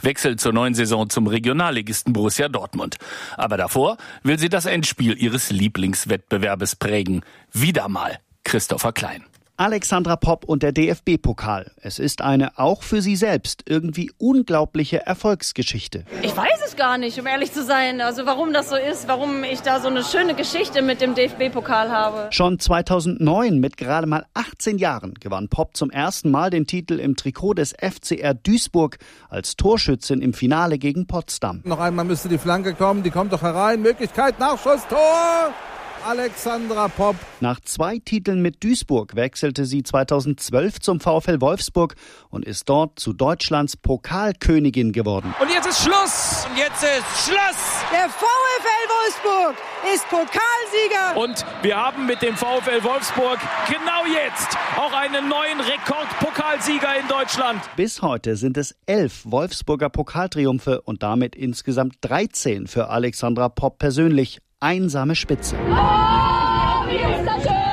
wechselt zur neuen Saison zum Regionalligisten Borussia Dortmund. Aber davor will sie das Endspiel ihres Lieblingswettbewerbes prägen. Wieder mal Christopher Klein. Alexandra Popp und der DFB-Pokal. Es ist eine, auch für sie selbst, irgendwie unglaubliche Erfolgsgeschichte. Ich weiß es gar nicht, um ehrlich zu sein. Also warum das so ist, warum ich da so eine schöne Geschichte mit dem DFB-Pokal habe. Schon 2009, mit gerade mal 18 Jahren, gewann Popp zum ersten Mal den Titel im Trikot des FCR Duisburg als Torschützin im Finale gegen Potsdam. Noch einmal müsste die Flanke kommen, die kommt doch herein. Möglichkeit, Nachschuss, Tor! Alexandra Popp. Nach 2 Titeln mit Duisburg wechselte sie 2012 zum VfL Wolfsburg und ist dort zu Deutschlands Pokalkönigin geworden. Und jetzt ist Schluss! Und jetzt ist Schluss! Der VfL Wolfsburg ist Pokalsieger! Und wir haben mit dem VfL Wolfsburg genau jetzt auch einen neuen Rekordpokalsieger in Deutschland. Bis heute sind es 11 Wolfsburger Pokaltriumphe und damit insgesamt 13 für Alexandra Popp persönlich. Einsame Spitze. Oh, wie ist das schön!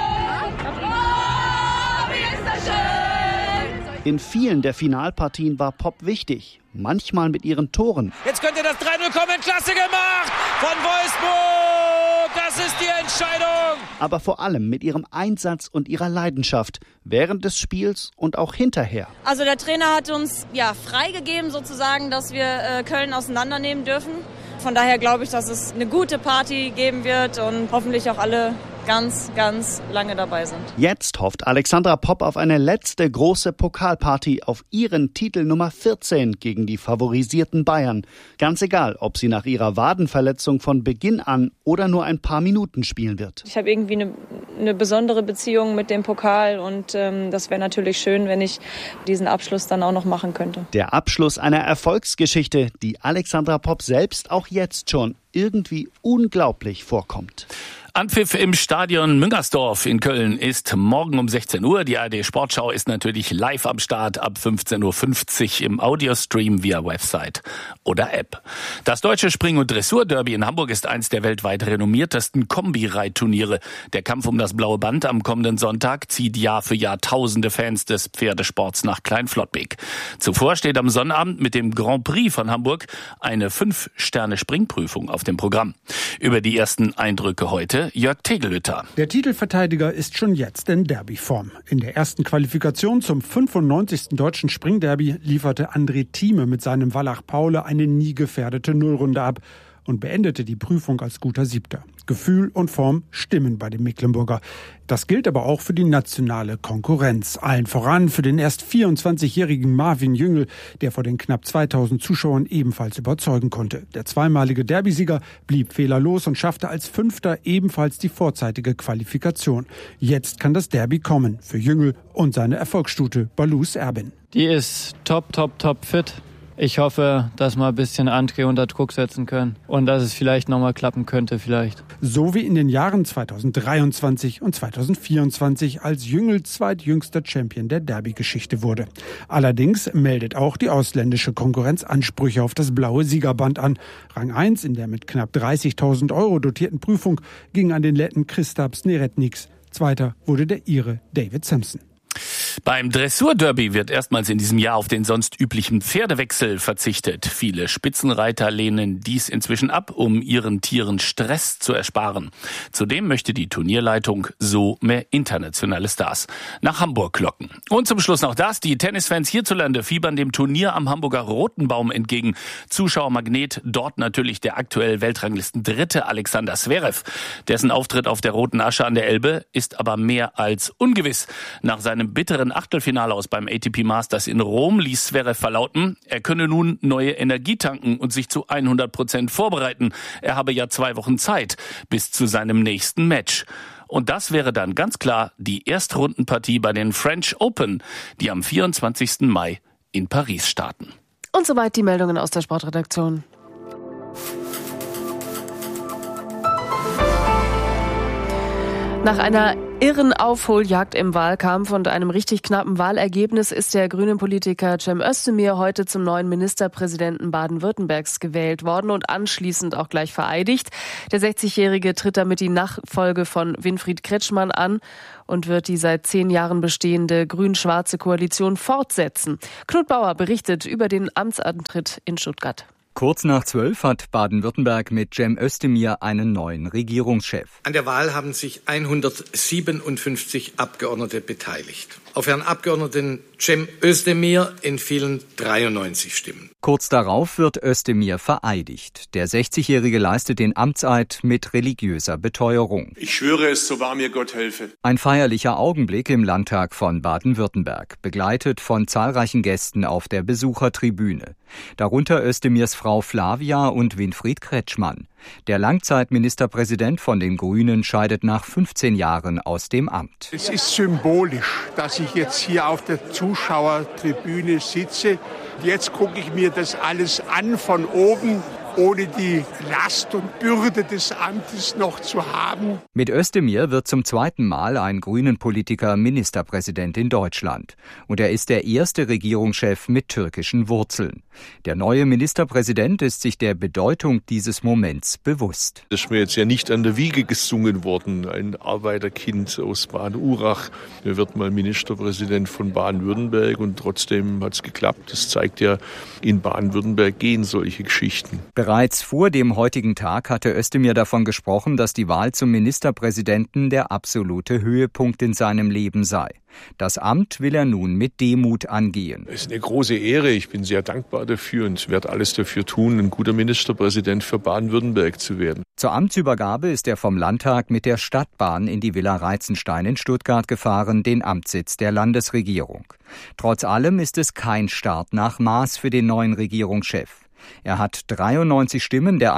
Oh, wie ist das schön! In vielen der Finalpartien war Popp wichtig, manchmal mit ihren Toren. Jetzt könnte das 3-0 kommen, klasse gemacht von Wolfsburg, das ist die Entscheidung. Aber vor allem mit ihrem Einsatz und ihrer Leidenschaft, während des Spiels und auch hinterher. Also der Trainer hat uns freigegeben sozusagen, dass wir Köln auseinandernehmen dürfen. Von daher glaube ich, dass es eine gute Party geben wird und hoffentlich auch alle ganz, ganz lange dabei sind. Jetzt hofft Alexandra Popp auf eine letzte große Pokalparty auf ihren Titel Nummer 14 gegen die favorisierten Bayern. Ganz egal, ob sie nach ihrer Wadenverletzung von Beginn an oder nur ein paar Minuten spielen wird. Ich habe irgendwie eine besondere Beziehung mit dem Pokal und das wäre natürlich schön, wenn ich diesen Abschluss dann auch noch machen könnte. Der Abschluss einer Erfolgsgeschichte, die Alexandra Popp selbst auch jetzt schon irgendwie unglaublich vorkommt. Anpfiff im Stadion Müngersdorf in Köln ist morgen um 16 Uhr. Die ARD Sportschau ist natürlich live am Start ab 15.50 Uhr im Audiostream via Website oder App. Das deutsche Spring- und Dressur-Derby in Hamburg ist eins der weltweit renommiertesten Kombi-Reitturniere. Der Kampf um das blaue Band am kommenden Sonntag zieht Jahr für Jahr tausende Fans des Pferdesports nach Kleinflottbek. Zuvor steht am Sonnabend mit dem Grand Prix von Hamburg eine 5-Sterne-Springprüfung auf dem Programm. Über die ersten Eindrücke heute Jörg Tegelhütter. Der Titelverteidiger ist schon jetzt in Derbyform. In der ersten Qualifikation zum 95. Deutschen Springderby lieferte André Thieme mit seinem Wallach Paule eine nie gefährdete Nullrunde ab und beendete die Prüfung als guter Siebter. Gefühl und Form stimmen bei dem Mecklenburger. Das gilt aber auch für die nationale Konkurrenz. Allen voran für den erst 24-jährigen Marvin Jüngel, der vor den knapp 2000 Zuschauern ebenfalls überzeugen konnte. Der zweimalige Derbysieger blieb fehlerlos und schaffte als Fünfter ebenfalls die vorzeitige Qualifikation. Jetzt kann das Derby kommen für Jüngel und seine Erfolgsstute Balous Erbin. Die ist top fit. Ich hoffe, dass wir ein bisschen André unter Druck setzen können und dass es vielleicht nochmal klappen könnte vielleicht. So wie in den Jahren 2023 und 2024, als Jüngel zweitjüngster Champion der Derby-Geschichte wurde. Allerdings meldet auch die ausländische Konkurrenz Ansprüche auf das blaue Siegerband an. Rang 1 in der mit knapp 30.000 € dotierten Prüfung ging an den Letten Kristaps Neretniks. Zweiter wurde der Ire David Sampson. Beim Dressur-Derby wird erstmals in diesem Jahr auf den sonst üblichen Pferdewechsel verzichtet. Viele Spitzenreiter lehnen dies inzwischen ab, um ihren Tieren Stress zu ersparen. Zudem möchte die Turnierleitung so mehr internationale Stars nach Hamburg locken. Und zum Schluss noch das: Die Tennisfans hierzulande fiebern dem Turnier am Hamburger Roten Baum entgegen. Zuschauermagnet dort natürlich der aktuell Weltranglisten-Dritte Alexander Zverev. Dessen Auftritt auf der Roten Asche an der Elbe ist aber mehr als ungewiss. Nach seinem bitteren Achtelfinale aus beim ATP Masters in Rom ließ Zverev verlauten, er könne nun neue Energie tanken und sich zu 100% vorbereiten. Er habe ja 2 Wochen Zeit bis zu seinem nächsten Match. Und das wäre dann ganz klar die Erstrundenpartie bei den French Open, die am 24. Mai in Paris starten. Und soweit die Meldungen aus der Sportredaktion. Nach einer irren Aufholjagd im Wahlkampf und einem richtig knappen Wahlergebnis ist der grünen Politiker Cem Özdemir heute zum neuen Ministerpräsidenten Baden-Württembergs gewählt worden und anschließend auch gleich vereidigt. Der 60-Jährige tritt damit die Nachfolge von Winfried Kretschmann an und wird die seit 10 Jahren bestehende grün-schwarze Koalition fortsetzen. Knut Bauer berichtet über den Amtsantritt in Stuttgart. Kurz nach 12 hat Baden-Württemberg mit Cem Özdemir einen neuen Regierungschef. An der Wahl haben sich 157 Abgeordnete beteiligt. Auf Herrn Abgeordneten Cem Özdemir entfielen 93 Stimmen. Kurz darauf wird Özdemir vereidigt. Der 60-Jährige leistet den Amtseid mit religiöser Beteuerung. Ich schwöre es, so wahr mir Gott helfe. Ein feierlicher Augenblick im Landtag von Baden-Württemberg, begleitet von zahlreichen Gästen auf der Besuchertribüne. Darunter Özdemirs Frau Flavia und Winfried Kretschmann. Der Langzeitministerpräsident von den Grünen scheidet nach 15 Jahren aus dem Amt. Es ist symbolisch, dass ich jetzt hier auf der Zuschauertribüne sitze. Jetzt gucke ich mir das alles an von oben, ohne die Last und Bürde des Amtes noch zu haben. Mit Özdemir wird zum zweiten Mal ein Grünen-Politiker Ministerpräsident in Deutschland. Und er ist der erste Regierungschef mit türkischen Wurzeln. Der neue Ministerpräsident ist sich der Bedeutung dieses Moments bewusst. Das ist mir jetzt ja nicht an der Wiege gesungen worden. Ein Arbeiterkind aus Baden-Urach. Er wird mal Ministerpräsident von Baden-Württemberg und trotzdem hat es geklappt. Das zeigt ja, in Baden-Württemberg gehen solche Geschichten. Bereits vor dem heutigen Tag hatte Özdemir davon gesprochen, dass die Wahl zum Ministerpräsidenten der absolute Höhepunkt in seinem Leben sei. Das Amt will er nun mit Demut angehen. Es ist eine große Ehre. Ich bin sehr dankbar dafür und werde alles dafür tun, ein guter Ministerpräsident für Baden-Württemberg zu werden. Zur Amtsübergabe ist er vom Landtag mit der Stadtbahn in die Villa Reitzenstein in Stuttgart gefahren, den Amtssitz der Landesregierung. Trotz allem ist es kein Start nach Maß für den neuen Regierungschef. Er hat 93 Stimmen der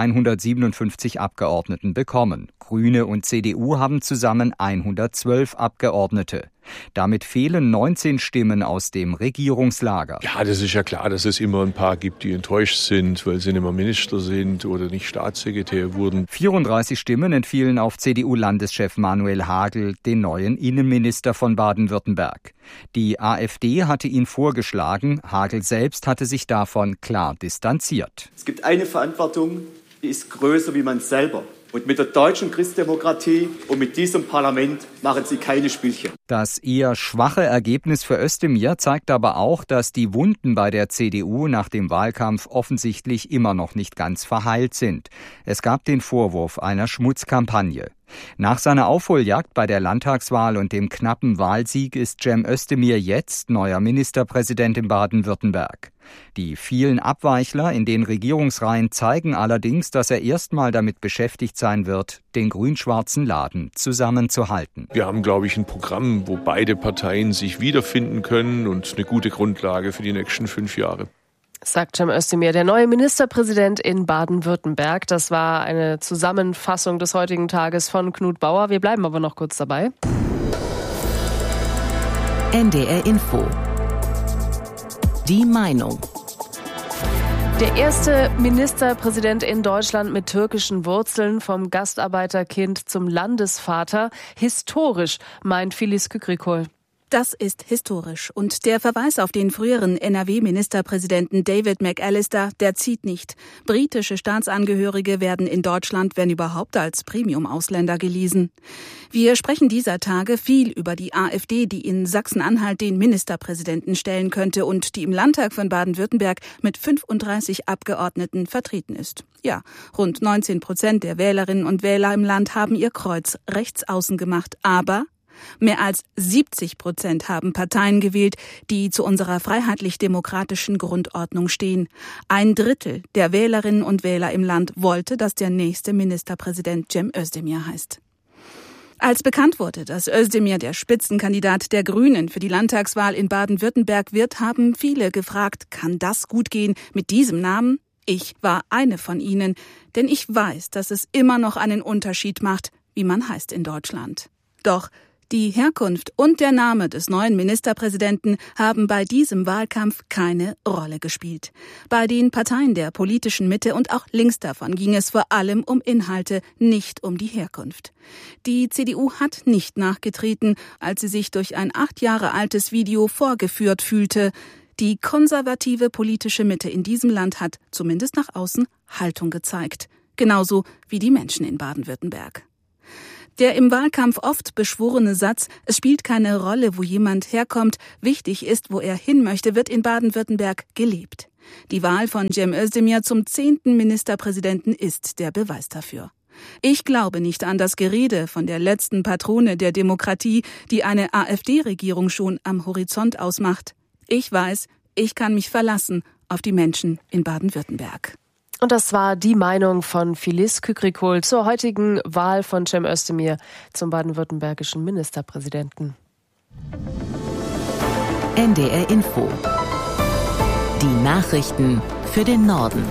157 Abgeordneten bekommen. Grüne und CDU haben zusammen 112 Abgeordnete. Damit fehlen 19 Stimmen aus dem Regierungslager. Ja, das ist ja klar, dass es immer ein paar gibt, die enttäuscht sind, weil sie nicht mehr Minister sind oder nicht Staatssekretär wurden. 34 Stimmen entfielen auf CDU-Landeschef Manuel Hagel, den neuen Innenminister von Baden-Württemberg. Die AfD hatte ihn vorgeschlagen, Hagel selbst hatte sich davon klar distanziert. Es gibt eine Verantwortung, die ist größer wie man selber. Und mit der deutschen Christdemokratie und mit diesem Parlament machen Sie keine Spielchen. Das eher schwache Ergebnis für Özdemir zeigt aber auch, dass die Wunden bei der CDU nach dem Wahlkampf offensichtlich immer noch nicht ganz verheilt sind. Es gab den Vorwurf einer Schmutzkampagne. Nach seiner Aufholjagd bei der Landtagswahl und dem knappen Wahlsieg ist Cem Özdemir jetzt neuer Ministerpräsident in Baden-Württemberg. Die vielen Abweichler in den Regierungsreihen zeigen allerdings, dass er erstmal damit beschäftigt sein wird, den grün-schwarzen Laden zusammenzuhalten. Wir haben, glaube ich, ein Programm, wo beide Parteien sich wiederfinden können und eine gute Grundlage für die nächsten 5 Jahre. Sagt Cem Özdemir, der neue Ministerpräsident in Baden-Württemberg. Das war eine Zusammenfassung des heutigen Tages von Knut Bauer. Wir bleiben aber noch kurz dabei. NDR Info. Die Meinung. Der erste Ministerpräsident in Deutschland mit türkischen Wurzeln, vom Gastarbeiterkind zum Landesvater. Historisch, meint Filiz Kükrikol. Das ist historisch. Und der Verweis auf den früheren NRW-Ministerpräsidenten David McAllister, der zieht nicht. Britische Staatsangehörige werden in Deutschland, wenn überhaupt, als Premium-Ausländer gelesen. Wir sprechen dieser Tage viel über die AfD, die in Sachsen-Anhalt den Ministerpräsidenten stellen könnte und die im Landtag von Baden-Württemberg mit 35 Abgeordneten vertreten ist. Ja, rund 19% der Wählerinnen und Wähler im Land haben ihr Kreuz rechts außen gemacht, aber mehr als 70% haben Parteien gewählt, die zu unserer freiheitlich-demokratischen Grundordnung stehen. 1/3 der Wählerinnen und Wähler im Land wollte, dass der nächste Ministerpräsident Cem Özdemir heißt. Als bekannt wurde, dass Özdemir der Spitzenkandidat der Grünen für die Landtagswahl in Baden-Württemberg wird, haben viele gefragt, kann das gut gehen mit diesem Namen? Ich war eine von ihnen, denn ich weiß, dass es immer noch einen Unterschied macht, wie man heißt in Deutschland. Doch Die Herkunft und der Name des neuen Ministerpräsidenten haben bei diesem Wahlkampf keine Rolle gespielt. Bei den Parteien der politischen Mitte und auch links davon ging es vor allem um Inhalte, nicht um die Herkunft. Die CDU hat nicht nachgetreten, als sie sich durch ein 8 Jahre altes Video vorgeführt fühlte. Die konservative politische Mitte in diesem Land hat, zumindest nach außen, Haltung gezeigt. Genauso wie die Menschen in Baden-Württemberg. Der im Wahlkampf oft beschworene Satz, es spielt keine Rolle, wo jemand herkommt, wichtig ist, wo er hin möchte, wird in Baden-Württemberg gelebt. Die Wahl von Cem Özdemir zum 10. Ministerpräsidenten ist der Beweis dafür. Ich glaube nicht an das Gerede von der letzten Patrone der Demokratie, die eine AfD-Regierung schon am Horizont ausmacht. Ich weiß, ich kann mich verlassen auf die Menschen in Baden-Württemberg. Und das war die Meinung von Filiz Kükrikol zur heutigen Wahl von Cem Özdemir zum baden-württembergischen Ministerpräsidenten. NDR Info. Die Nachrichten für den Norden.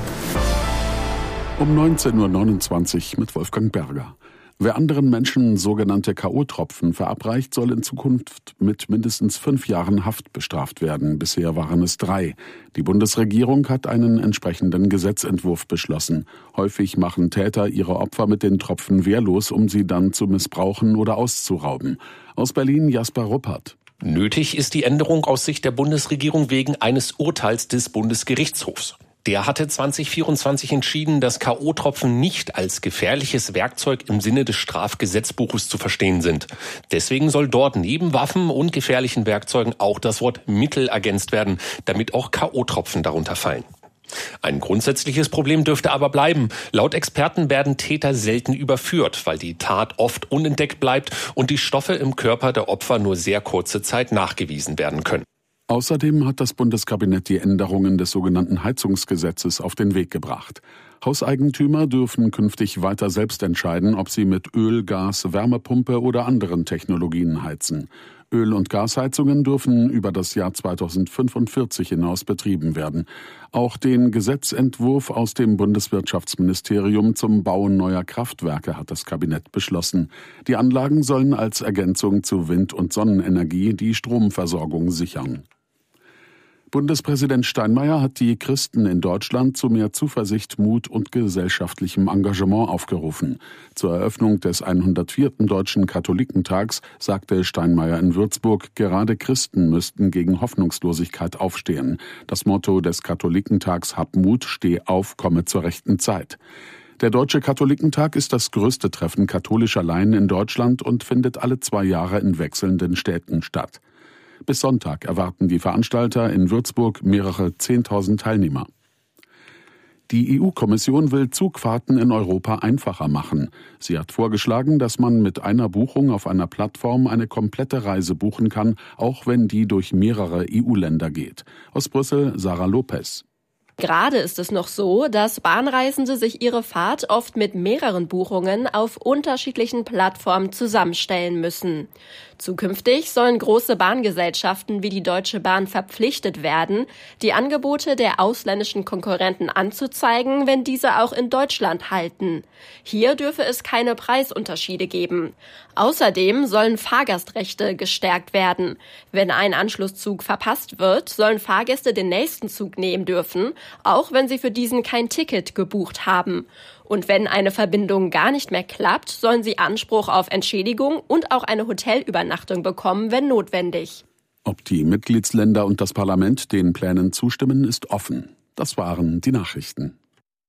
Um 19.29 Uhr mit Wolfgang Berger. Wer anderen Menschen sogenannte K.O.-Tropfen verabreicht, soll in Zukunft mit mindestens 5 Jahren Haft bestraft werden. Bisher waren es 3. Die Bundesregierung hat einen entsprechenden Gesetzentwurf beschlossen. Häufig machen Täter ihre Opfer mit den Tropfen wehrlos, um sie dann zu missbrauchen oder auszurauben. Aus Berlin Jasper Ruppert. Nötig ist die Änderung aus Sicht der Bundesregierung wegen eines Urteils des Bundesgerichtshofs. Der hatte 2024 entschieden, dass K.O.-Tropfen nicht als gefährliches Werkzeug im Sinne des Strafgesetzbuches zu verstehen sind. Deswegen soll dort neben Waffen und gefährlichen Werkzeugen auch das Wort Mittel ergänzt werden, damit auch K.O.-Tropfen darunter fallen. Ein grundsätzliches Problem dürfte aber bleiben. Laut Experten werden Täter selten überführt, weil die Tat oft unentdeckt bleibt und die Stoffe im Körper der Opfer nur sehr kurze Zeit nachgewiesen werden können. Außerdem hat das Bundeskabinett die Änderungen des sogenannten Heizungsgesetzes auf den Weg gebracht. Hauseigentümer dürfen künftig weiter selbst entscheiden, ob sie mit Öl, Gas, Wärmepumpe oder anderen Technologien heizen. Öl- und Gasheizungen dürfen über das Jahr 2045 hinaus betrieben werden. Auch den Gesetzentwurf aus dem Bundeswirtschaftsministerium zum Bau neuer Kraftwerke hat das Kabinett beschlossen. Die Anlagen sollen als Ergänzung zu Wind- und Sonnenenergie die Stromversorgung sichern. Bundespräsident Steinmeier hat die Christen in Deutschland zu mehr Zuversicht, Mut und gesellschaftlichem Engagement aufgerufen. Zur Eröffnung des 104. Deutschen Katholikentags sagte Steinmeier in Würzburg, gerade Christen müssten gegen Hoffnungslosigkeit aufstehen. Das Motto des Katholikentags: Hab Mut, steh auf, komme zur rechten Zeit. Der Deutsche Katholikentag ist das größte Treffen katholischer Laien in Deutschland und findet alle 2 Jahre in wechselnden Städten statt. Bis Sonntag erwarten die Veranstalter in Würzburg mehrere 10.000 Teilnehmer. Die EU-Kommission will Zugfahrten in Europa einfacher machen. Sie hat vorgeschlagen, dass man mit einer Buchung auf einer Plattform eine komplette Reise buchen kann, auch wenn die durch mehrere EU-Länder geht. Aus Brüssel Sarah Lopez. Gerade ist es noch so, dass Bahnreisende sich ihre Fahrt oft mit mehreren Buchungen auf unterschiedlichen Plattformen zusammenstellen müssen. Zukünftig sollen große Bahngesellschaften wie die Deutsche Bahn verpflichtet werden, die Angebote der ausländischen Konkurrenten anzuzeigen, wenn diese auch in Deutschland halten. Hier dürfe es keine Preisunterschiede geben. Außerdem sollen Fahrgastrechte gestärkt werden. Wenn ein Anschlusszug verpasst wird, sollen Fahrgäste den nächsten Zug nehmen dürfen, auch wenn sie für diesen kein Ticket gebucht haben. Und wenn eine Verbindung gar nicht mehr klappt, sollen sie Anspruch auf Entschädigung und auch eine Hotelübernachtung bekommen, wenn notwendig. Ob die Mitgliedsländer und das Parlament den Plänen zustimmen, ist offen. Das waren die Nachrichten.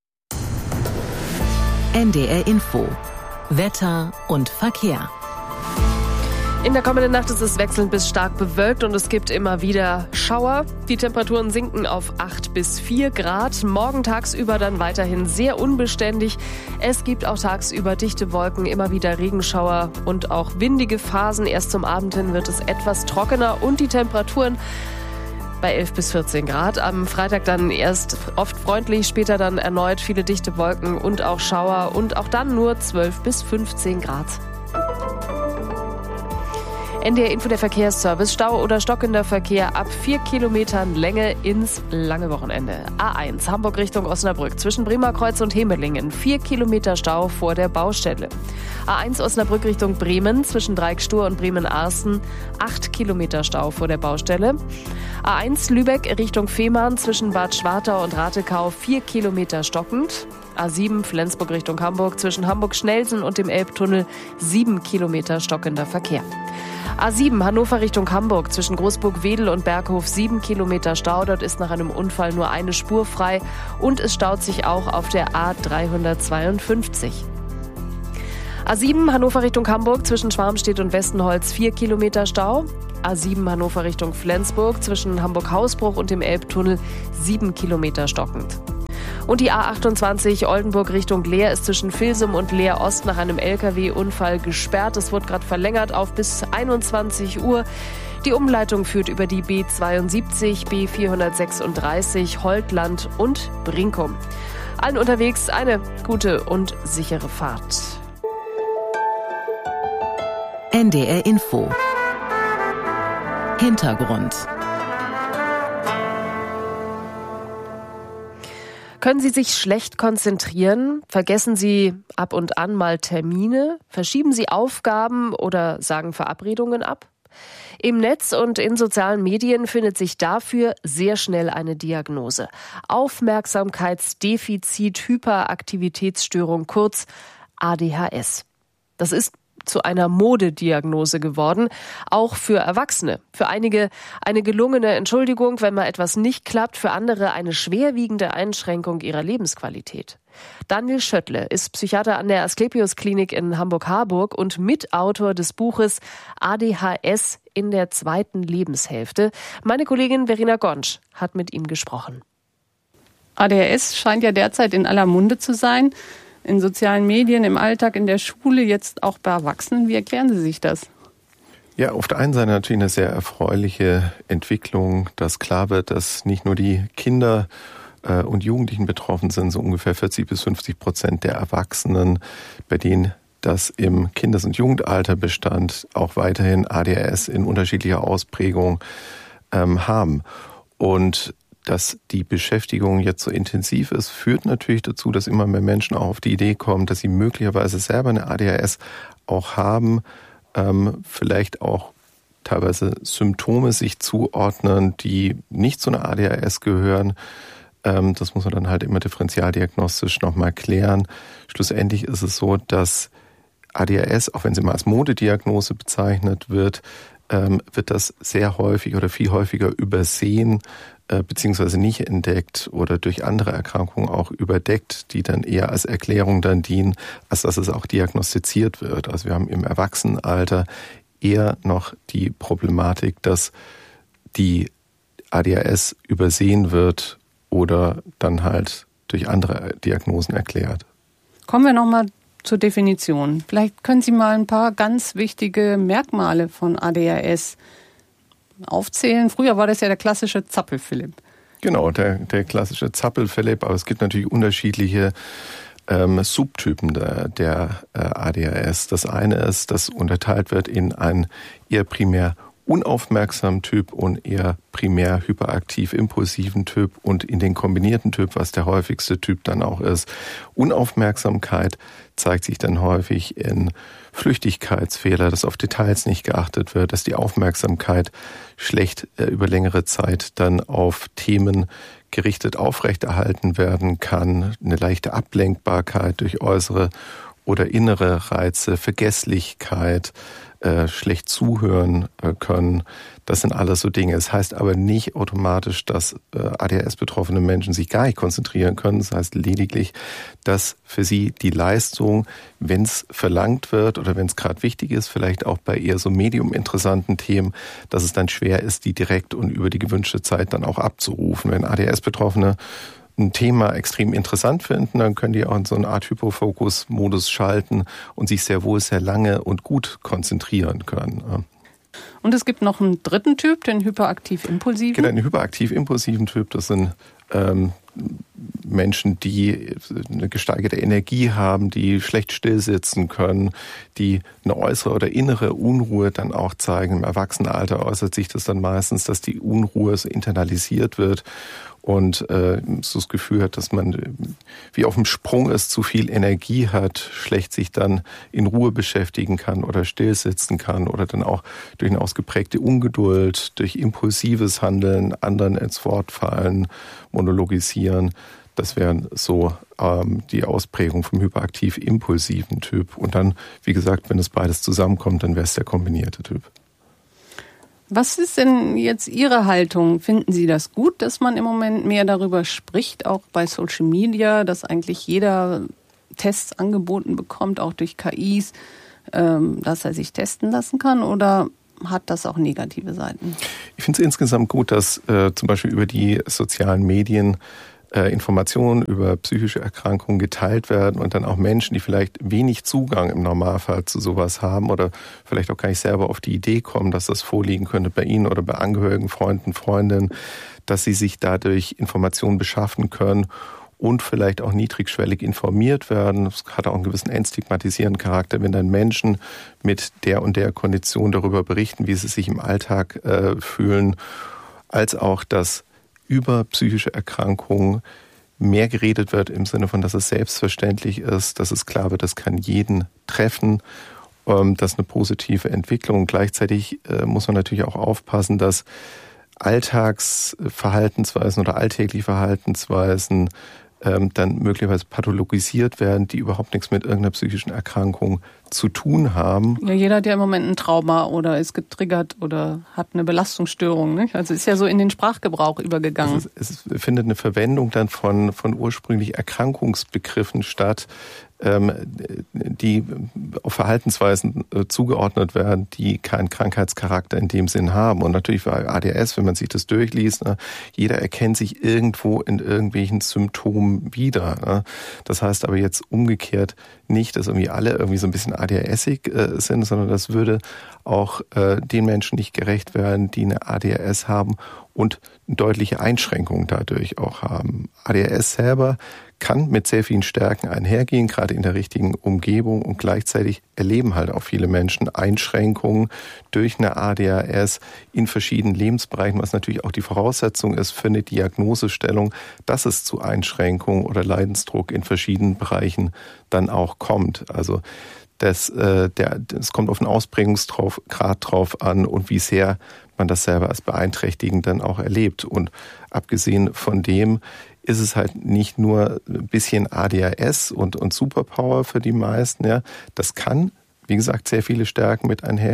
NDR Info. Wetter und Verkehr. In der kommenden Nacht ist es wechselnd bis stark bewölkt und es gibt immer wieder Schauer. Die Temperaturen sinken auf 8 bis 4 Grad. Morgen tagsüber dann weiterhin sehr unbeständig. Es gibt auch tagsüber dichte Wolken, immer wieder Regenschauer und auch windige Phasen. Erst zum Abend hin wird es etwas trockener und die Temperaturen bei 11 bis 14 Grad. Am Freitag dann erst oft freundlich, später dann erneut viele dichte Wolken und auch Schauer und auch dann nur 12 bis 15 Grad. NDR Info, der Verkehrsservice. Stau oder stockender Verkehr ab 4 Kilometern Länge ins lange Wochenende. A1 Hamburg Richtung Osnabrück zwischen Bremerkreuz und Hemelingen. 4 Kilometer Stau vor der Baustelle. A1 Osnabrück Richtung Bremen zwischen Dreieckstur und Bremen-Arsten. 8 Kilometer Stau vor der Baustelle. A1 Lübeck Richtung Fehmarn zwischen Bad Schwartau und Ratekau. 4 Kilometer stockend. A7 Flensburg Richtung Hamburg zwischen Hamburg-Schnelsen und dem Elbtunnel. 7 Kilometer stockender Verkehr. A7 Hannover Richtung Hamburg zwischen Großburg-Wedel und Berghof 7 Kilometer Stau. Dort ist nach einem Unfall nur eine Spur frei und es staut sich auch auf der A352. A7 Hannover Richtung Hamburg zwischen Schwarmstedt und Westenholz 4 Kilometer Stau. A7 Hannover Richtung Flensburg zwischen Hamburg-Hausbruch und dem Elbtunnel 7 Kilometer stockend. Und die A28 Oldenburg Richtung Leer ist zwischen Vilsum und Leer Ost nach einem LKW-Unfall gesperrt. Es wurde gerade verlängert auf bis 21 Uhr. Die Umleitung führt über die B72, B436, Holtland und Brinkum. Allen unterwegs eine gute und sichere Fahrt. NDR Info. Hintergrund. Können Sie sich schlecht konzentrieren? Vergessen Sie ab und an mal Termine? Verschieben Sie Aufgaben oder sagen Verabredungen ab? Im Netz und in sozialen Medien findet sich dafür sehr schnell eine Diagnose. Aufmerksamkeitsdefizit-Hyperaktivitätsstörung, kurz ADHS. Das ist zu einer Modediagnose geworden, auch für Erwachsene. Für einige eine gelungene Entschuldigung, wenn mal etwas nicht klappt, für andere eine schwerwiegende Einschränkung ihrer Lebensqualität. Daniel Schöttle ist Psychiater an der Asklepios-Klinik in Hamburg-Harburg und Mitautor des Buches ADHS in der zweiten Lebenshälfte. Meine Kollegin Verena Gonsch hat mit ihm gesprochen. ADHS scheint ja derzeit in aller Munde zu sein. In sozialen Medien, im Alltag, in der Schule, jetzt auch bei Erwachsenen. Wie erklären Sie sich das? Ja, auf der einen Seite natürlich eine sehr erfreuliche Entwicklung, dass klar wird, dass nicht nur die Kinder und Jugendlichen betroffen sind, so ungefähr 40-50% der Erwachsenen, bei denen das im Kindes- und Jugendalter bestand, auch weiterhin ADHS in unterschiedlicher Ausprägung haben. Und dass die Beschäftigung jetzt so intensiv ist, führt natürlich dazu, dass immer mehr Menschen auch auf die Idee kommen, dass sie möglicherweise selber eine ADHS auch haben, vielleicht auch teilweise Symptome sich zuordnen, die nicht zu einer ADHS gehören. Das muss man dann halt immer differentialdiagnostisch nochmal klären. Schlussendlich ist es so, dass ADHS, auch wenn sie mal als Modediagnose bezeichnet wird, wird das sehr häufig oder viel häufiger übersehen, beziehungsweise nicht entdeckt oder durch andere Erkrankungen auch überdeckt, die dann eher als Erklärung dann dienen, als dass es auch diagnostiziert wird. Also wir haben im Erwachsenenalter eher noch die Problematik, dass die ADHS übersehen wird oder dann halt durch andere Diagnosen erklärt. Kommen wir nochmal zur Definition. Vielleicht können Sie mal ein paar ganz wichtige Merkmale von ADHS aufzählen. Früher war das ja der klassische Zappel-Philipp. Genau, der klassische Zappel-Philipp, aber es gibt natürlich unterschiedliche Subtypen der ADHS. Das eine ist, dass unterteilt wird in einen eher primär unaufmerksamen Typ und eher primär hyperaktiv-impulsiven Typ und in den kombinierten Typ, was der häufigste Typ dann auch ist. Unaufmerksamkeit zeigt sich dann häufig in Flüchtigkeitsfehler, dass auf Details nicht geachtet wird, dass die Aufmerksamkeit schlecht über längere Zeit dann auf Themen gerichtet aufrechterhalten werden kann, eine leichte Ablenkbarkeit durch äußere oder innere Reize, Vergesslichkeit, schlecht zuhören können. Das sind alles so Dinge. Es heißt aber nicht automatisch, dass ADHS-betroffene Menschen sich gar nicht konzentrieren können. Das heißt lediglich, dass für sie die Leistung, wenn es verlangt wird oder wenn es gerade wichtig ist, vielleicht auch bei eher so medium interessanten Themen, dass es dann schwer ist, die direkt und über die gewünschte Zeit dann auch abzurufen. Wenn ADHS-Betroffene ein Thema extrem interessant finden, dann können die auch in so eine Art Hypofokus-Modus schalten und sich sehr wohl sehr lange und gut konzentrieren können. Und es gibt noch einen dritten Typ, den hyperaktiv-impulsiven. Genau, den hyperaktiv-impulsiven Typ, das sind Menschen, die eine gesteigerte Energie haben, die schlecht stillsitzen können, die eine äußere oder innere Unruhe dann auch zeigen. Im Erwachsenenalter äußert sich das dann meistens, dass die Unruhe so internalisiert wird und so das Gefühl hat, dass man wie auf dem Sprung ist, zu viel Energie hat, schlecht sich dann in Ruhe beschäftigen kann oder stillsitzen kann oder dann auch durch eine ausgeprägte Ungeduld, durch impulsives Handeln, anderen ins Wort fallen, monologisieren. Das wären so die Ausprägung vom hyperaktiv-impulsiven Typ. Und dann, wie gesagt, wenn es beides zusammenkommt, dann wäre es der kombinierte Typ. Was ist denn jetzt Ihre Haltung? Finden Sie das gut, dass man im Moment mehr darüber spricht, auch bei Social Media, dass eigentlich jeder Tests angeboten bekommt, auch durch KIs, dass er sich testen lassen kann? Oder hat das auch negative Seiten? Ich finde es insgesamt gut, dass zum Beispiel über die sozialen Medien Informationen über psychische Erkrankungen geteilt werden und dann auch Menschen, die vielleicht wenig Zugang im Normalfall zu sowas haben oder vielleicht auch gar nicht selber auf die Idee kommen, dass das vorliegen könnte bei ihnen oder bei Angehörigen, Freunden, Freundinnen, dass sie sich dadurch Informationen beschaffen können und vielleicht auch niedrigschwellig informiert werden. Das hat auch einen gewissen entstigmatisierenden Charakter, wenn dann Menschen mit der und der Kondition darüber berichten, wie sie sich im Alltag fühlen, als auch, dass über psychische Erkrankungen mehr geredet wird im Sinne von, dass es selbstverständlich ist, dass es klar wird, das kann jeden treffen, das ist eine positive Entwicklung. Gleichzeitig muss man natürlich auch aufpassen, dass Alltagsverhaltensweisen oder alltägliche Verhaltensweisen dann möglicherweise pathologisiert werden, die überhaupt nichts mit irgendeiner psychischen Erkrankung zu tun haben. Ja, jeder hat ja im Moment ein Trauma oder ist getriggert oder hat eine Belastungsstörung, nicht? Also ist ja so in den Sprachgebrauch übergegangen. Es findet eine Verwendung dann von ursprünglich Erkrankungsbegriffen statt, die auf Verhaltensweisen zugeordnet werden, die keinen Krankheitscharakter in dem Sinn haben. Und natürlich bei ADHS, wenn man sich das durchliest, jeder erkennt sich irgendwo in irgendwelchen Symptomen wieder. Das heißt aber jetzt umgekehrt nicht, dass irgendwie alle irgendwie so ein bisschen ADHSig sind, sondern das würde auch den Menschen nicht gerecht werden, die eine ADHS haben und deutliche Einschränkungen dadurch auch haben. ADHS selber kann mit sehr vielen Stärken einhergehen, gerade in der richtigen Umgebung, und gleichzeitig erleben halt auch viele Menschen Einschränkungen durch eine ADHS in verschiedenen Lebensbereichen, was natürlich auch die Voraussetzung ist für eine Diagnosestellung, dass es zu Einschränkungen oder Leidensdruck in verschiedenen Bereichen dann auch kommt. Also das kommt auf den Ausprägungsgrad drauf an und wie sehr man das selber als beeinträchtigend dann auch erlebt. Und abgesehen von dem ist es halt nicht nur ein bisschen ADHS und Superpower für die meisten. Ja. Das kann, wie gesagt, sehr viele Stärken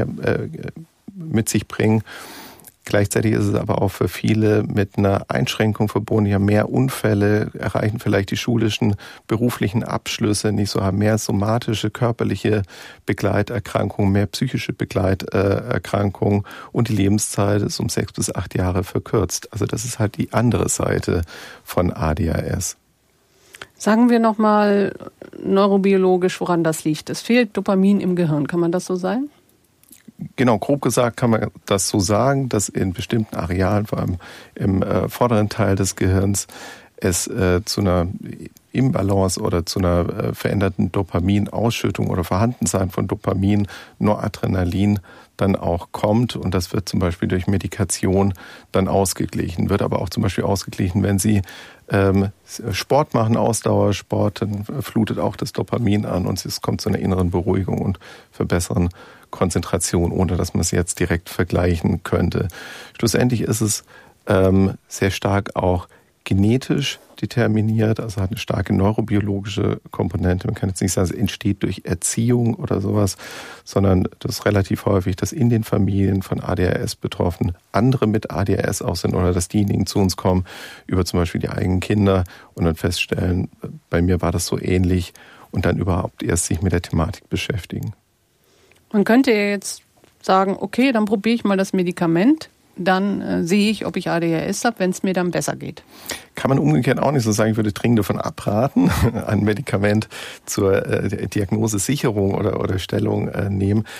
mit sich bringen. Gleichzeitig ist es aber auch für viele mit einer Einschränkung verbunden. Die haben mehr Unfälle, erreichen vielleicht die schulischen, beruflichen Abschlüsse nicht so, haben mehr somatische, körperliche Begleiterkrankungen, mehr psychische Begleiterkrankungen und die Lebenszeit ist um 6 bis 8 Jahre verkürzt. Also das ist halt die andere Seite von ADHS. Sagen wir nochmal neurobiologisch, woran das liegt. Es fehlt Dopamin im Gehirn. Kann man das so sagen? Genau, grob gesagt kann man das so sagen, dass in bestimmten Arealen, vor allem im vorderen Teil des Gehirns, es zu einer Imbalance oder zu einer veränderten Dopaminausschüttung oder Vorhandensein von Dopamin, Noradrenalin dann auch kommt. Und das wird zum Beispiel durch Medikation dann ausgeglichen. Wird aber auch zum Beispiel ausgeglichen, wenn Sie Sport machen, Ausdauersport, dann flutet auch das Dopamin an und es kommt zu einer inneren Beruhigung und verbesseren Konzentration, ohne dass man es jetzt direkt vergleichen könnte. Schlussendlich ist es sehr stark auch genetisch determiniert, also hat eine starke neurobiologische Komponente. Man kann jetzt nicht sagen, es entsteht durch Erziehung oder sowas, sondern das ist relativ häufig, dass in den Familien von ADHS betroffen andere mit ADHS auch sind oder dass diejenigen zu uns kommen über zum Beispiel die eigenen Kinder und dann feststellen, bei mir war das so ähnlich und dann überhaupt erst sich mit der Thematik beschäftigen. Man könnte ja jetzt sagen, okay, dann probiere ich mal das Medikament, dann sehe ich, ob ich ADHS habe, wenn es mir dann besser geht. Kann man umgekehrt auch nicht so sagen, ich würde dringend davon abraten, ein Medikament zur Diagnosesicherung oder Stellung nehmen.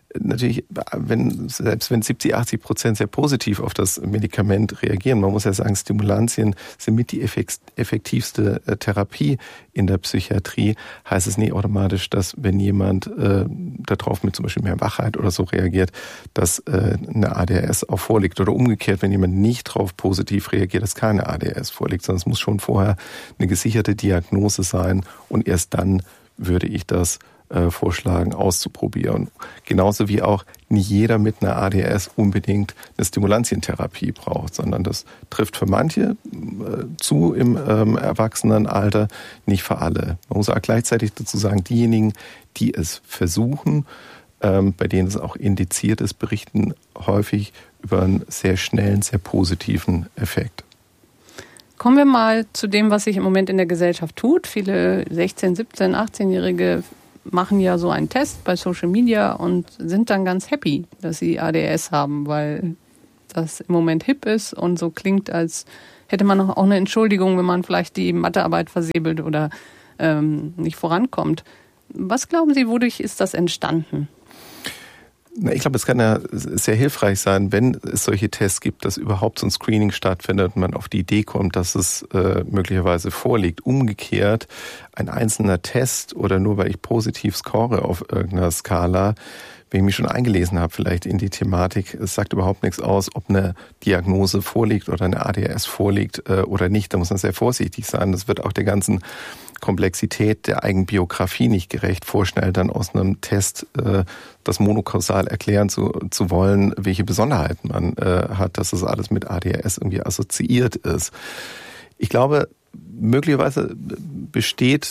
natürlich, selbst wenn 70-80% sehr positiv auf das Medikament reagieren, man muss ja sagen, Stimulantien sind mit die effektivste Therapie in der Psychiatrie, heißt es nicht automatisch, dass wenn jemand darauf mit zum Beispiel mehr Wachheit oder so reagiert, dass eine ADHS auch vorliegt. Oder umgekehrt, wenn jemand nicht drauf positiv reagiert, dass keine ADHS vorliegt, sondern es muss schon vorher eine gesicherte Diagnose sein und erst dann würde ich das vorschlagen, auszuprobieren. Genauso wie auch nicht jeder mit einer ADHS unbedingt eine Stimulantientherapie braucht, sondern das trifft für manche zu im Erwachsenenalter, nicht für alle. Man muss auch gleichzeitig dazu sagen, diejenigen, die es versuchen, bei denen es auch indiziert ist, berichten häufig über einen sehr schnellen, sehr positiven Effekt. Kommen wir mal zu dem, was sich im Moment in der Gesellschaft tut. Viele 16-, 17-, 18-Jährige machen ja so einen Test bei Social Media und sind dann ganz happy, dass sie ADHS haben, weil das im Moment hip ist und so klingt, als hätte man auch eine Entschuldigung, wenn man vielleicht die Mathearbeit versäbelt oder nicht vorankommt. Was glauben Sie, wodurch ist das entstanden? Ich glaube, es kann ja sehr hilfreich sein, wenn es solche Tests gibt, dass überhaupt so ein Screening stattfindet und man auf die Idee kommt, dass es möglicherweise vorliegt. Umgekehrt, ein einzelner Test oder nur weil ich positiv score auf irgendeiner Skala, wenn ich mich schon eingelesen habe vielleicht in die Thematik, es sagt überhaupt nichts aus, ob eine Diagnose vorliegt oder eine ADHS vorliegt oder nicht. Da muss man sehr vorsichtig sein. Das wird auch der ganzen Komplexität der Eigenbiografie nicht gerecht, vorschnell dann aus einem Test das monokausal erklären zu wollen, welche Besonderheiten man hat, dass das alles mit ADHS irgendwie assoziiert ist. Ich glaube, möglicherweise besteht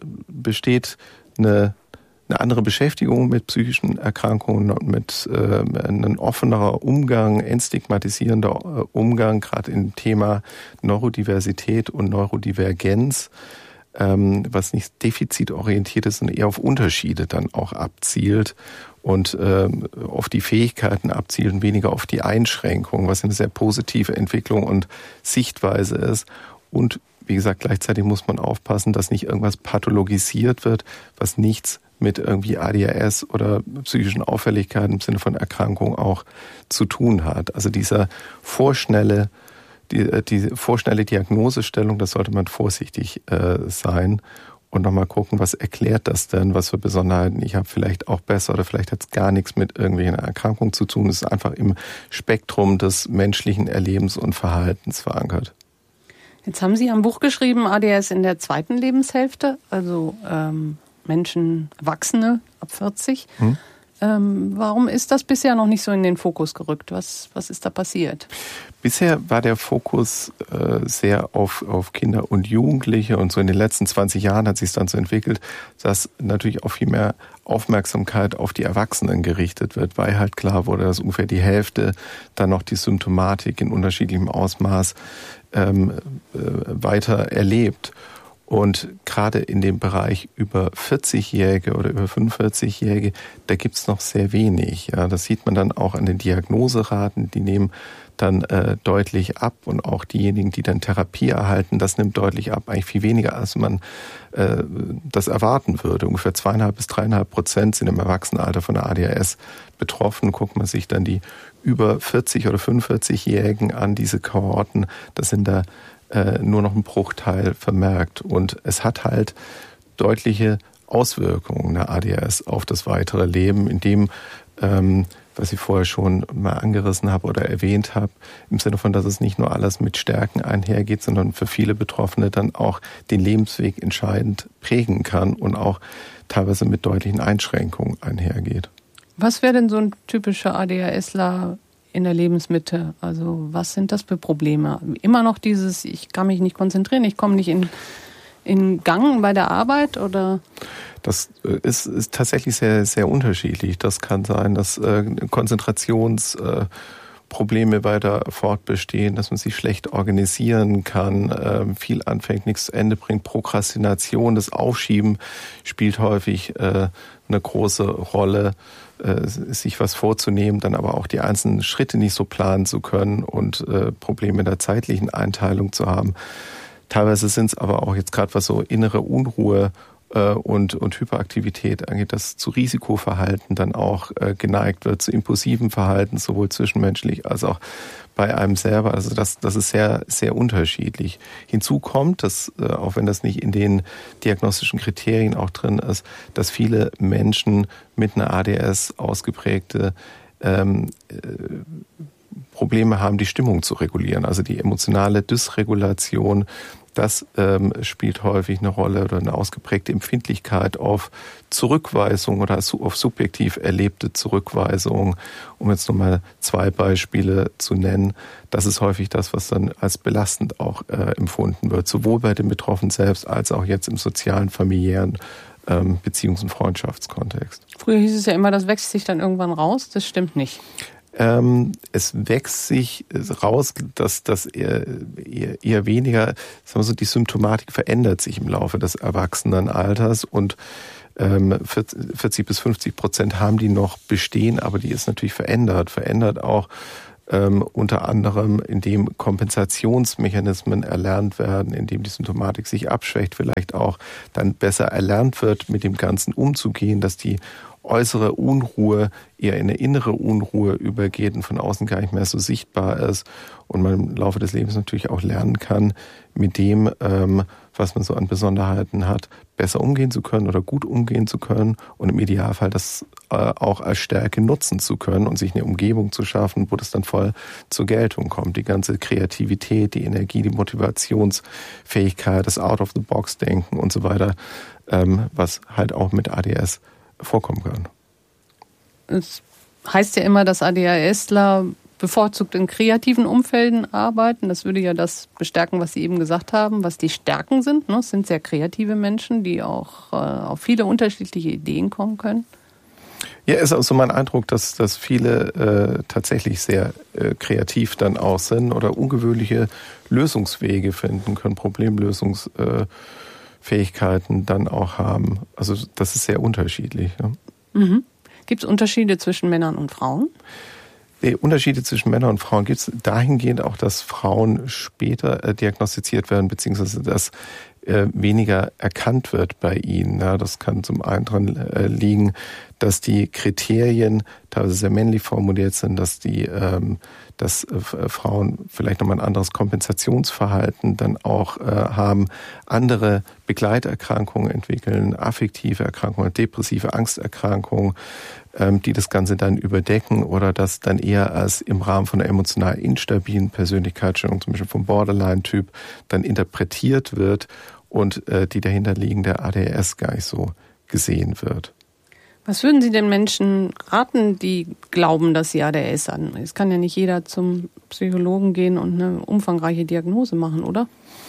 eine andere Beschäftigung mit psychischen Erkrankungen und mit ein offenerer Umgang, entstigmatisierender Umgang, gerade im Thema Neurodiversität und Neurodivergenz, was nicht defizitorientiert ist, sondern eher auf Unterschiede dann auch abzielt und auf die Fähigkeiten abzielt und weniger auf die Einschränkungen, was eine sehr positive Entwicklung und Sichtweise ist. Und wie gesagt, gleichzeitig muss man aufpassen, dass nicht irgendwas pathologisiert wird, was nichts mit irgendwie ADHS oder psychischen Auffälligkeiten im Sinne von Erkrankung auch zu tun hat. Also die vorschnelle Diagnosestellung, das sollte man vorsichtig sein und nochmal gucken, was erklärt das denn, was für Besonderheiten ich habe, vielleicht auch besser oder vielleicht hat es gar nichts mit irgendwelchen Erkrankungen zu tun. Es ist einfach im Spektrum des menschlichen Erlebens und Verhaltens verankert. Jetzt haben Sie ein Buch geschrieben, ADHS in der zweiten Lebenshälfte, also Menschen, Erwachsene ab 40. Warum ist das bisher noch nicht so in den Fokus gerückt? Was ist da passiert? Bisher war der Fokus sehr auf Kinder und Jugendliche und so in den letzten 20 Jahren hat sich es dann so entwickelt, dass natürlich auch viel mehr Aufmerksamkeit auf die Erwachsenen gerichtet wird, weil halt klar wurde, dass ungefähr die Hälfte dann noch die Symptomatik in unterschiedlichem Ausmaß weiter erlebt. Und gerade in dem Bereich über 40-Jährige oder über 45-Jährige, da gibt's noch sehr wenig. Ja, das sieht man dann auch an den Diagnoseraten, die nehmen dann deutlich ab. Und auch diejenigen, die dann Therapie erhalten, das nimmt deutlich ab. Eigentlich viel weniger, als man das erwarten würde. Ungefähr 2,5 bis 3,5% sind im Erwachsenenalter von der ADHS betroffen. Guckt man sich dann die über 40- oder 45-Jährigen an, diese Kohorten, das sind da nur noch ein Bruchteil vermerkt. Und es hat halt deutliche Auswirkungen der ADHS auf das weitere Leben, in dem, was ich vorher schon mal angerissen habe oder erwähnt habe, im Sinne von, dass es nicht nur alles mit Stärken einhergeht, sondern für viele Betroffene dann auch den Lebensweg entscheidend prägen kann und auch teilweise mit deutlichen Einschränkungen einhergeht. Was wäre denn so ein typischer ADHSler in der Lebensmitte? Also was sind das für Probleme? Immer noch dieses, ich kann mich nicht konzentrieren, ich komme nicht in Gang bei der Arbeit oder? Das ist tatsächlich sehr, sehr unterschiedlich. Das kann sein, dass Konzentrationsprobleme weiter fortbestehen, dass man sich schlecht organisieren kann, viel anfängt, nichts zu Ende bringt. Prokrastination, das Aufschieben spielt häufig eine große Rolle, sich was vorzunehmen, dann aber auch die einzelnen Schritte nicht so planen zu können und Probleme in der zeitlichen Einteilung zu haben. Teilweise sind es aber auch jetzt gerade, was so innere Unruhe und Hyperaktivität angeht, dass zu Risikoverhalten dann auch geneigt wird, zu impulsivem Verhalten, sowohl zwischenmenschlich als auch bei einem selber. Also das ist sehr, sehr unterschiedlich. Hinzu kommt, dass, auch wenn das nicht in den diagnostischen Kriterien auch drin ist, dass viele Menschen mit einer ADS ausgeprägte Probleme haben, die Stimmung zu regulieren. Also die emotionale Dysregulation, das spielt häufig eine Rolle, oder eine ausgeprägte Empfindlichkeit auf Zurückweisung oder auf subjektiv erlebte Zurückweisung. Um jetzt nochmal 2 Beispiele zu nennen. Das ist häufig das, was dann als belastend auch empfunden wird, sowohl bei dem Betroffenen selbst als auch jetzt im sozialen, familiären Beziehungs- und Freundschaftskontext. Früher hieß es ja immer, das wächst sich dann irgendwann raus. Das stimmt nicht. Es wächst sich raus, dass das eher weniger, sagen wir so, die Symptomatik verändert sich im Laufe des Erwachsenenalters und 40-50% haben die noch bestehen, aber die ist natürlich verändert auch unter anderem, indem Kompensationsmechanismen erlernt werden, indem die Symptomatik sich abschwächt, vielleicht auch dann besser erlernt wird, mit dem Ganzen umzugehen, dass die äußere Unruhe eher in eine innere Unruhe übergeht und von außen gar nicht mehr so sichtbar ist und man im Laufe des Lebens natürlich auch lernen kann, mit dem, was man so an Besonderheiten hat, besser umgehen zu können oder gut umgehen zu können und im Idealfall das auch als Stärke nutzen zu können und sich eine Umgebung zu schaffen, wo das dann voll zur Geltung kommt. Die ganze Kreativität, die Energie, die Motivationsfähigkeit, das Out-of-the-Box-Denken und so weiter, was halt auch mit ADS vorkommen kann. Es heißt ja immer, dass ADHSler bevorzugt in kreativen Umfelden arbeiten. Das würde ja das bestärken, was Sie eben gesagt haben, was die Stärken sind. Es sind sehr kreative Menschen, die auch auf viele unterschiedliche Ideen kommen können. Ja, ist auch so mein Eindruck, dass viele tatsächlich sehr kreativ dann auch sind oder ungewöhnliche Lösungswege finden können, Problemlösungsfähigkeiten dann auch haben. Also das ist sehr unterschiedlich. Ja. Mhm. Gibt es Unterschiede zwischen Männern und Frauen? Die Unterschiede zwischen Männern und Frauen gibt es dahingehend auch, dass Frauen später diagnostiziert werden, beziehungsweise dass weniger erkannt wird bei ihnen. Ja, das kann zum einen dran liegen, dass die Kriterien teilweise sehr männlich formuliert sind, dass Frauen vielleicht nochmal ein anderes Kompensationsverhalten dann auch haben, andere Begleiterkrankungen entwickeln, affektive Erkrankungen, depressive Angsterkrankungen, die das Ganze dann überdecken oder das dann eher als im Rahmen von einer emotional instabilen Persönlichkeitsstörung, zum Beispiel vom Borderline-Typ, dann interpretiert wird und die dahinterliegende ADHS gar nicht so gesehen wird. Was würden Sie den Menschen raten, die glauben, dass sie ADHS haben? Es kann ja nicht jeder zum Psychologen gehen und eine umfangreiche Diagnose machen, oder?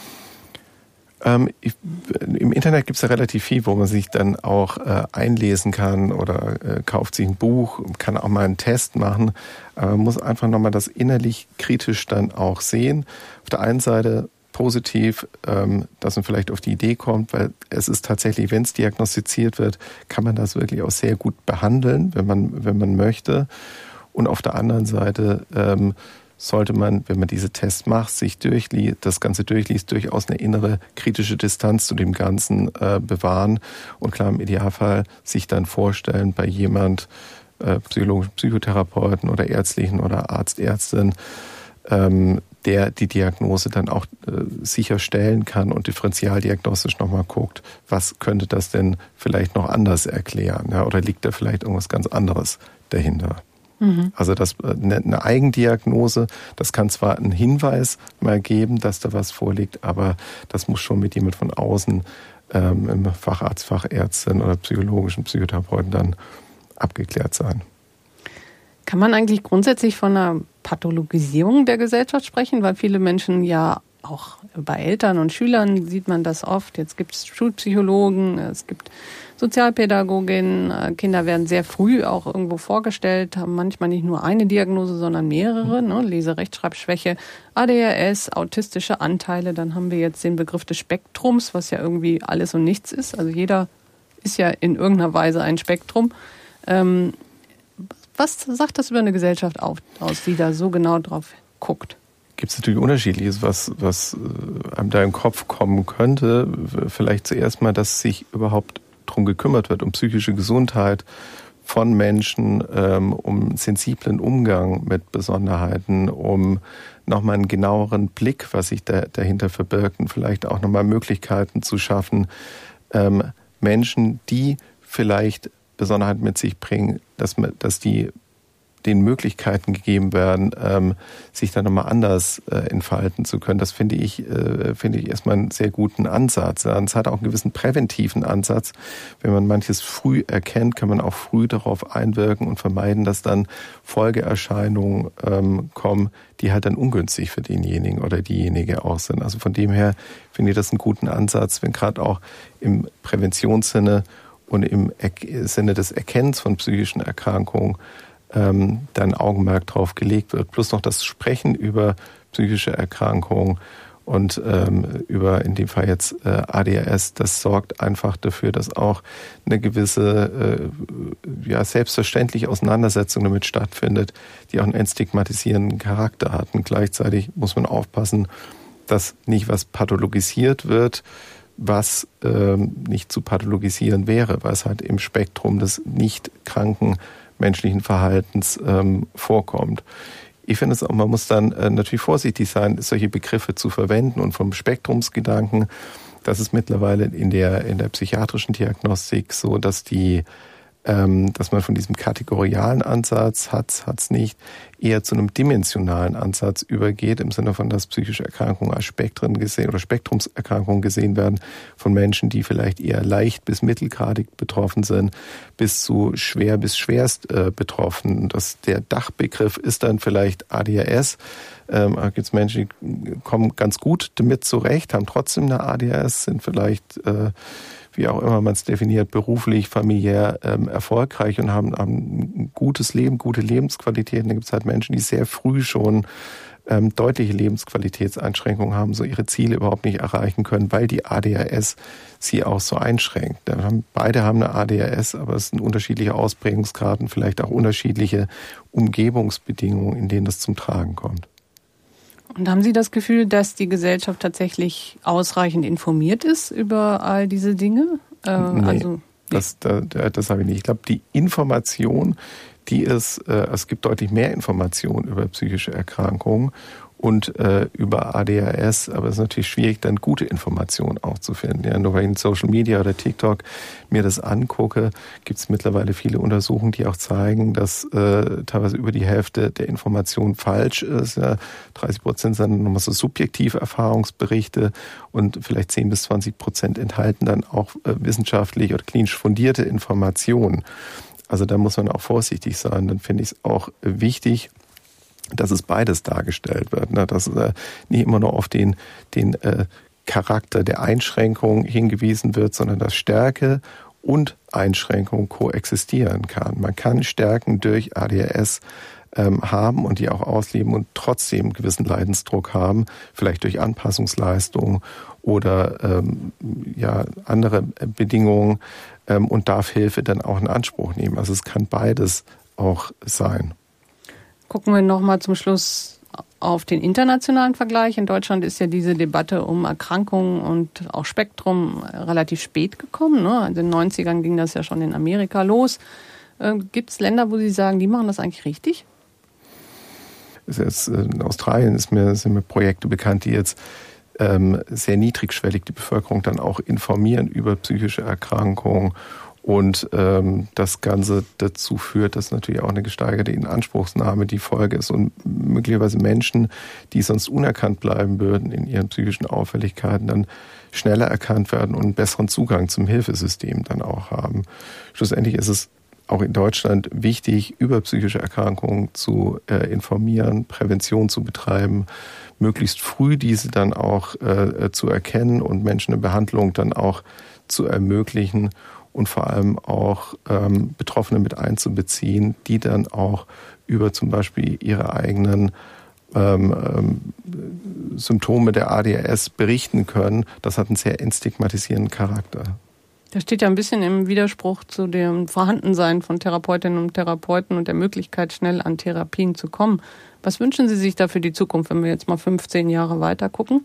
Im Internet gibt es ja relativ viel, wo man sich dann auch einlesen kann oder kauft sich ein Buch, kann auch mal einen Test machen. Aber man muss einfach nochmal das innerlich kritisch dann auch sehen. Auf der einen Seite positiv, dass man vielleicht auf die Idee kommt, weil es ist tatsächlich, wenn es diagnostiziert wird, kann man das wirklich auch sehr gut behandeln, wenn man möchte. Und auf der anderen Seite sollte man, wenn man diese Tests macht, das Ganze durchliest, durchaus eine innere kritische Distanz zu dem Ganzen bewahren und klar im Idealfall sich dann vorstellen bei jemand, psychologischen Psychotherapeuten oder ärztlichen oder Ärztin, der die Diagnose dann auch sicherstellen kann und differentialdiagnostisch nochmal guckt, was könnte das denn vielleicht noch anders erklären, ja, oder liegt da vielleicht irgendwas ganz anderes dahinter. Also eine Eigendiagnose, das kann zwar einen Hinweis mal geben, dass da was vorliegt, aber das muss schon mit jemand von außen, im Facharzt, Fachärztin oder psychologischen Psychotherapeuten dann abgeklärt sein. Kann man eigentlich grundsätzlich von einer Pathologisierung der Gesellschaft sprechen? Weil viele Menschen ja, auch bei Eltern und Schülern sieht man das oft. Jetzt gibt es Schulpsychologen, es gibt Sozialpädagoginnen. Kinder werden sehr früh auch irgendwo vorgestellt, haben manchmal nicht nur eine Diagnose, sondern mehrere. Lese-, Rechtschreibschwäche, ADHS, autistische Anteile. Dann haben wir jetzt den Begriff des Spektrums, was ja irgendwie alles und nichts ist. Also jeder ist ja in irgendeiner Weise ein Spektrum. Was sagt das über eine Gesellschaft aus, die da so genau drauf guckt? gibt es natürlich Unterschiedliches, was einem da im Kopf kommen könnte. Vielleicht zuerst mal, dass sich überhaupt drum gekümmert wird, um psychische Gesundheit von Menschen, um sensiblen Umgang mit Besonderheiten, um nochmal einen genaueren Blick, was sich dahinter verbirgt und vielleicht auch nochmal Möglichkeiten zu schaffen, Menschen, die vielleicht Besonderheiten mit sich bringen, dass die den Möglichkeiten gegeben werden, sich dann nochmal anders entfalten zu können. Das finde ich erstmal einen sehr guten Ansatz. Es hat auch einen gewissen präventiven Ansatz. Wenn man manches früh erkennt, kann man auch früh darauf einwirken und vermeiden, dass dann Folgeerscheinungen kommen, die halt dann ungünstig für denjenigen oder diejenige auch sind. Also von dem her finde ich das einen guten Ansatz, wenn gerade auch im Präventionssinne und im Sinne des Erkennens von psychischen Erkrankungen dann Augenmerk drauf gelegt wird. Plus noch das Sprechen über psychische Erkrankungen und über in dem Fall jetzt ADHS, das sorgt einfach dafür, dass auch eine gewisse selbstverständliche Auseinandersetzung damit stattfindet, die auch einen entstigmatisierenden Charakter hat. Und gleichzeitig muss man aufpassen, dass nicht was pathologisiert wird, was nicht zu pathologisieren wäre, weil es halt im Spektrum des nicht kranken menschlichen Verhaltens vorkommt. Ich finde es auch, man muss dann natürlich vorsichtig sein, solche Begriffe zu verwenden und vom Spektrumsgedanken, das ist mittlerweile in der psychiatrischen Diagnostik so, dass man von diesem kategorialen Ansatz, hat's nicht, eher zu einem dimensionalen Ansatz übergeht, im Sinne von, dass psychische Erkrankungen als Spektren gesehen oder Spektrumserkrankungen gesehen werden von Menschen, die vielleicht eher leicht bis mittelgradig betroffen sind, bis zu schwer bis schwerst betroffen. Der Dachbegriff ist dann vielleicht ADHS. Da gibt es Menschen, die kommen ganz gut damit zurecht, haben trotzdem eine ADHS, sind vielleicht wie auch immer man es definiert, beruflich, familiär erfolgreich und haben ein gutes Leben, gute Lebensqualität. Und da gibt es halt Menschen, die sehr früh schon deutliche Lebensqualitätseinschränkungen haben, so ihre Ziele überhaupt nicht erreichen können, weil die ADHS sie auch so einschränkt. Beide haben eine ADHS, aber es sind unterschiedliche Ausprägungsgraden, vielleicht auch unterschiedliche Umgebungsbedingungen, in denen das zum Tragen kommt. Und haben Sie das Gefühl, dass die Gesellschaft tatsächlich ausreichend informiert ist über all diese Dinge? Das habe ich nicht. Ich glaube, die Information, es gibt deutlich mehr Informationen über psychische Erkrankungen und über ADHS, aber es ist natürlich schwierig, dann gute Informationen auch zu finden. Ja, nur weil ich in Social Media oder TikTok mir das angucke, gibt es mittlerweile viele Untersuchungen, die auch zeigen, dass teilweise über die Hälfte der Information falsch ist. Ja, 30% sind dann nochmal so subjektive Erfahrungsberichte und vielleicht 10-20% enthalten dann auch wissenschaftlich oder klinisch fundierte Informationen. Also da muss man auch vorsichtig sein. Dann finde ich es auch wichtig, dass es beides dargestellt wird, ne? Dass nicht immer nur auf den Charakter der Einschränkung hingewiesen wird, sondern dass Stärke und Einschränkung koexistieren kann. Man kann Stärken durch ADHS haben und die auch ausleben und trotzdem einen gewissen Leidensdruck haben, vielleicht durch Anpassungsleistung oder andere Bedingungen und darf Hilfe dann auch in Anspruch nehmen. Also es kann beides auch sein. Gucken wir nochmal zum Schluss auf den internationalen Vergleich. In Deutschland ist ja diese Debatte um Erkrankungen und auch Spektrum relativ spät gekommen, ne? Also in den 90ern ging das ja schon in Amerika los. Gibt es Länder, wo Sie sagen, die machen das eigentlich richtig? In Australien sind mir Projekte bekannt, die jetzt sehr niedrigschwellig die Bevölkerung dann auch informieren über psychische Erkrankungen. Und das Ganze dazu führt, dass natürlich auch eine gesteigerte Inanspruchsnahme die Folge ist und möglicherweise Menschen, die sonst unerkannt bleiben würden in ihren psychischen Auffälligkeiten, dann schneller erkannt werden und einen besseren Zugang zum Hilfesystem dann auch haben. Schlussendlich ist es auch in Deutschland wichtig, über psychische Erkrankungen zu informieren, Prävention zu betreiben, möglichst früh diese dann auch zu erkennen und Menschen eine Behandlung dann auch zu ermöglichen und vor allem auch Betroffene mit einzubeziehen, die dann auch über zum Beispiel ihre eigenen Symptome der ADHS berichten können. Das hat einen sehr entstigmatisierenden Charakter. Das steht ja ein bisschen im Widerspruch zu dem Vorhandensein von Therapeutinnen und Therapeuten und der Möglichkeit, schnell an Therapien zu kommen. Was wünschen Sie sich da für die Zukunft, wenn wir jetzt mal 15 Jahre weiter gucken?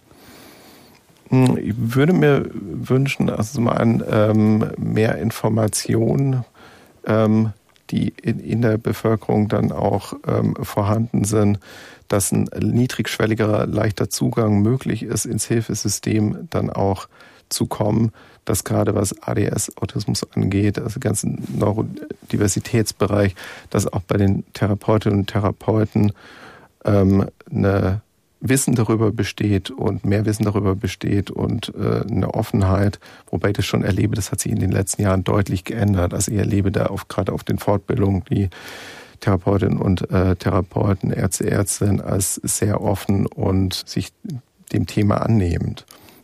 Ich würde mir wünschen, also mal mehr Informationen, die in der Bevölkerung dann auch vorhanden sind, dass ein niedrigschwelliger, leichter Zugang möglich ist, ins Hilfesystem dann auch zu kommen, dass gerade was ADS, Autismus angeht, also den ganzen Neurodiversitätsbereich, dass auch bei den Therapeutinnen und Therapeuten eine Wissen darüber besteht und mehr Wissen darüber besteht und eine Offenheit, wobei ich das schon erlebe, das hat sich in den letzten Jahren deutlich geändert. Also ich erlebe da gerade auf den Fortbildungen die Therapeutinnen und Therapeuten, Ärzte, Ärztinnen als sehr offen und sich dem Thema annehmend.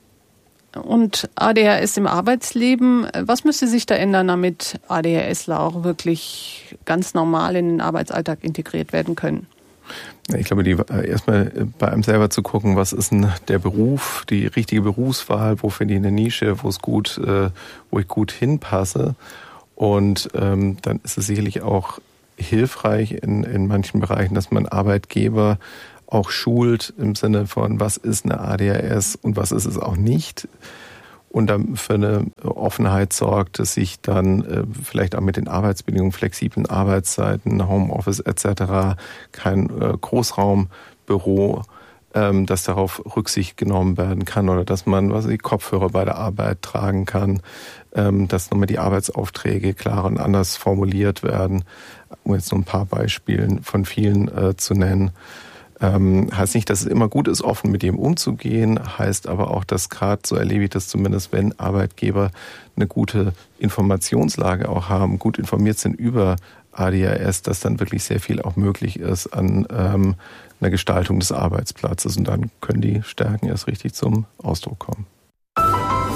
Und ADHS im Arbeitsleben, was müsste sich da ändern, damit ADHSler auch wirklich ganz normal in den Arbeitsalltag integriert werden können? Ich glaube, erstmal bei einem selber zu gucken, was ist denn der Beruf, die richtige Berufswahl, wo finde ich eine Nische, wo ich gut hinpasse. Und dann ist es sicherlich auch hilfreich in manchen Bereichen, dass man Arbeitgeber auch schult im Sinne von, was ist eine ADHS und was ist es auch nicht. Und dann für eine Offenheit sorgt, dass sich dann vielleicht auch mit den Arbeitsbedingungen, flexiblen Arbeitszeiten, Homeoffice etc., kein Großraumbüro, dass darauf Rücksicht genommen werden kann oder dass man Kopfhörer bei der Arbeit tragen kann, dass nochmal die Arbeitsaufträge klarer und anders formuliert werden, um jetzt nur ein paar Beispiele von vielen zu nennen. Heißt nicht, dass es immer gut ist, offen mit ihm umzugehen, heißt aber auch, dass gerade, so erlebe ich das zumindest, wenn Arbeitgeber eine gute Informationslage auch haben, gut informiert sind über ADHS, dass dann wirklich sehr viel auch möglich ist an einer Gestaltung des Arbeitsplatzes und dann können die Stärken erst richtig zum Ausdruck kommen.